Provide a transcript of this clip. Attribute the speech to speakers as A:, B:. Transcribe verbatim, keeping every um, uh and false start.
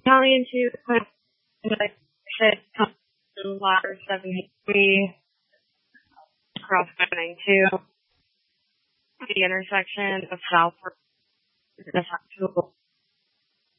A: County into the hit ladder seventy-three across five ninety-two, the intersection of South.